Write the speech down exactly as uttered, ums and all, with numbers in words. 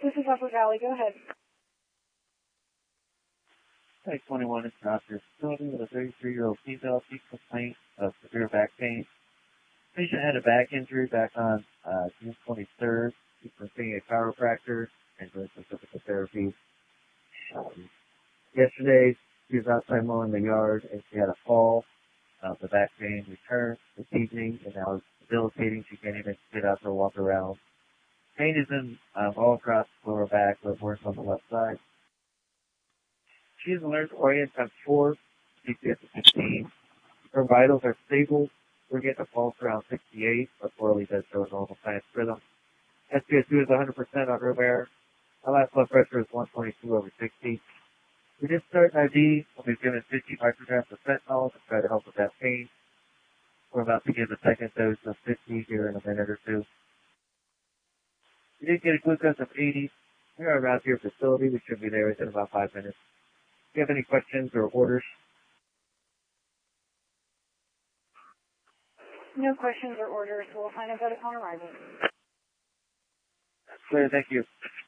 This is Upper Valley. Go ahead. Site twenty-one is Doctor Facility with a thirty-three-year-old female seek complaint of severe back pain. Patient had a back injury back on uh, June twenty-third. She's been seeing a chiropractor and doing some physical therapy. Um, yesterday, she was outside mowing the yard and she had a fall. Uh, the back pain returned this evening and now it's debilitating. She can't even get out or walk around. Pain is in um, all across the lower back, but worse on the left side. She is alert oriented times four, C P S is fifteen. Her vitals are stable. We're getting a pulse around sixty-eight, but poorly does show a normal sinus rhythm. S P S two is one hundred percent on room air. Our last blood pressure is one twenty-two over sixty. We did start an I V when we've given fifty micrograms of fentanyl to try to help with that pain. We're about to give a second dose of fifty here in a minute or two. We did get a glucose of eighty. We are around your facility. We should be there within about five minutes. If you have any questions or orders? No questions or orders. We'll find out upon arrival. Clear, thank you.